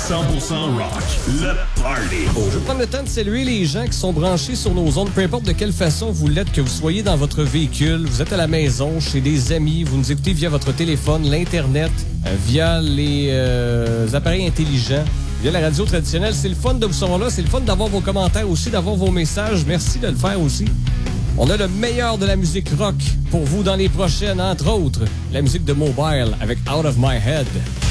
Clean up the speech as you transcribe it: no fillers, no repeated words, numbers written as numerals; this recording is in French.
rock, le party. Je vais prendre le temps de saluer les gens qui sont branchés sur nos ondes, peu importe de quelle façon vous l'êtes, que vous soyez dans votre véhicule, vous êtes à la maison, chez des amis, vous nous écoutez via votre téléphone, l'Internet, via les appareils intelligents, via la radio traditionnelle. C'est le fun de vous savoir là, c'est le fun d'avoir vos commentaires aussi, d'avoir vos messages. Merci de le faire aussi. On a le meilleur de la musique rock pour vous dans les prochaines, entre autres, la musique de Mobile avec Out of My Head.